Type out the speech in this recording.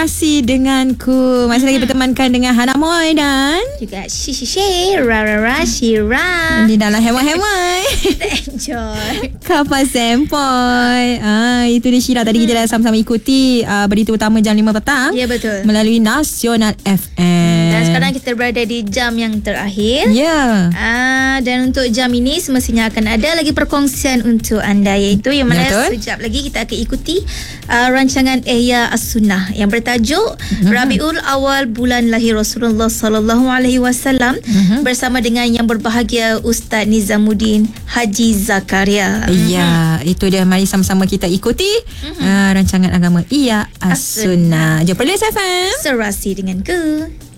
Serasi denganku. Masih lagi bertemankan dengan Hana Moy dan juga Rara Shira di dalam hemai-hemai. Kita enjoy Kapas Sempoi. Itu dia Syira. Tadi kita dah sama-sama ikuti berita utama jam 5 petang. Ya, betul. Melalui Nasional FM. Dan sekarang kita berada di jam yang terakhir. Ya. Dan untuk jam ini semestinya akan ada lagi perkongsian untuk anda, iaitu yang mana Betul. sekejap lagi kita akan ikuti rancangan Ihya As-Sunnah yang bertajuk Rabiul Awal Bulan Lahir Rasulullah sallallahu alaihi wasallam bersama dengan yang berbahagia Ustaz Nizamuddin Haji Zakaria. Ya, itu dia. Mari sama-sama kita ikuti rancangan agama Ihya As-Sunnah. Jumpa di FM. Serasi denganku.